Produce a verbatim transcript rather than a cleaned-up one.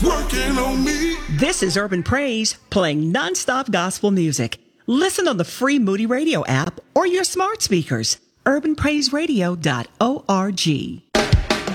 Working on me. This is Urban Praise, playing nonstop gospel music. Listen on the free Moody Radio app or your smart speakers. urban praise radio dot org.